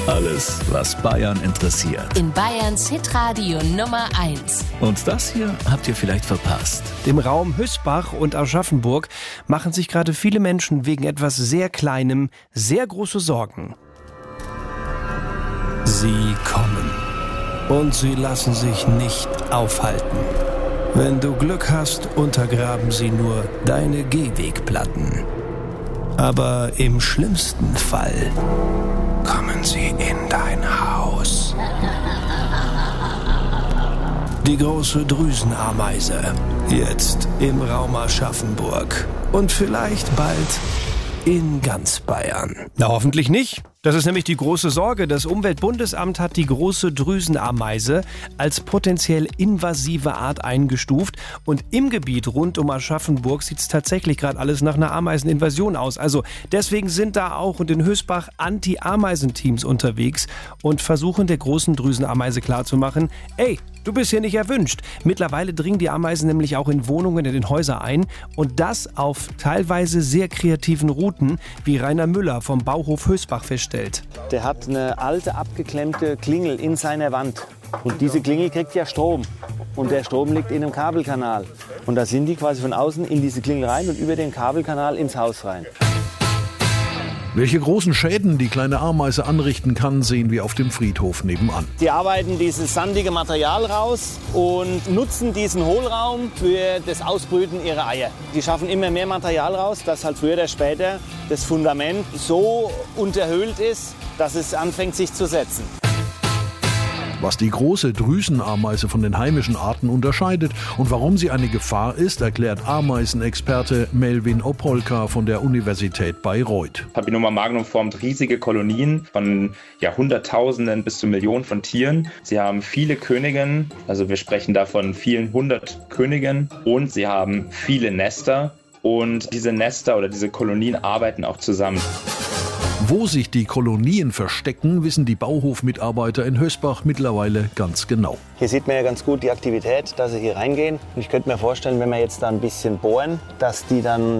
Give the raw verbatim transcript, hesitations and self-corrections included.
Alles, was Bayern interessiert. In Bayerns Hitradio Nummer eins. Und das hier habt ihr vielleicht verpasst. Im Raum Hösbach und Aschaffenburg machen sich gerade viele Menschen wegen etwas sehr Kleinem sehr große Sorgen. Sie kommen. Und sie lassen sich nicht aufhalten. Wenn du Glück hast, untergraben sie nur deine Gehwegplatten. Aber im schlimmsten Fall kommen sie in dein Haus. Die große Drüsenameise. Jetzt im Raum Aschaffenburg. Und vielleicht bald in ganz Bayern. Na, hoffentlich nicht. Das ist nämlich die große Sorge. Das Umweltbundesamt hat die große Drüsenameise als potenziell invasive Art eingestuft. Und im Gebiet rund um Aschaffenburg sieht es tatsächlich gerade alles nach einer Ameiseninvasion aus. Also deswegen sind da auch und in Hösbach Anti-Ameisenteams unterwegs und versuchen der großen Drüsenameise klarzumachen, ey, du bist hier nicht erwünscht. Mittlerweile dringen die Ameisen nämlich auch in Wohnungen, in den Häusern ein. Und das auf teilweise sehr kreativen Routen, wie Rainer Müller vom Bauhof Hösbach feststellt. Der hat eine alte, abgeklemmte Klingel in seiner Wand. Und diese Klingel kriegt ja Strom. Und der Strom liegt in einem Kabelkanal. Und da sind die quasi von außen in diese Klingel rein und über den Kabelkanal ins Haus rein. Welche großen Schäden die kleine Ameise anrichten kann, sehen wir auf dem Friedhof nebenan. Die arbeiten dieses sandige Material raus und nutzen diesen Hohlraum für das Ausbrüten ihrer Eier. Die schaffen immer mehr Material raus, dass halt früher oder später das Fundament so unterhöhlt ist, dass es anfängt sich zu setzen. Was die große Drüsenameise von den heimischen Arten unterscheidet und warum sie eine Gefahr ist, erklärt Ameisenexperte Melvin Opolka von der Universität Bayreuth. Papilloma magnum formt riesige Kolonien von ja, Hunderttausenden bis zu Millionen von Tieren. Sie haben viele Königinnen, also wir sprechen da von vielen hundert Königinnen, und sie haben viele Nester, und diese Nester oder diese Kolonien arbeiten auch zusammen. Wo sich die Kolonien verstecken, wissen die Bauhofmitarbeiter in Hösbach mittlerweile ganz genau. Hier sieht man ja ganz gut die Aktivität, dass sie hier reingehen. Und ich könnte mir vorstellen, wenn wir jetzt da ein bisschen bohren, dass die dann